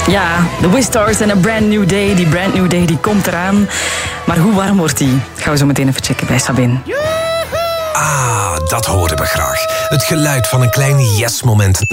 Ja, de Wistars en A Brand New Day. Die Brand New Day die komt eraan. Maar hoe warm wordt die? Gaan we zo meteen even checken bij Sabine. Ah, dat horen we graag. Het geluid van een klein yes-moment